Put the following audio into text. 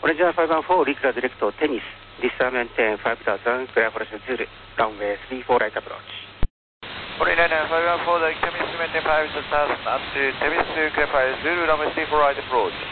Orange 514 Liquid Direct Tennis, this maintain 5000, clear for Zulu, runway 34 right approach. Orange 514 the Tennis maintain 5000 up to Tennis clear for Zulu, runway 34 right approach.